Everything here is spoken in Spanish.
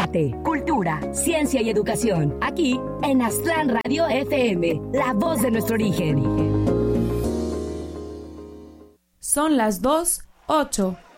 Arte, cultura, ciencia y educación. Aquí en Aztlán Radio FM, la voz de nuestro origen. Son las 2:08.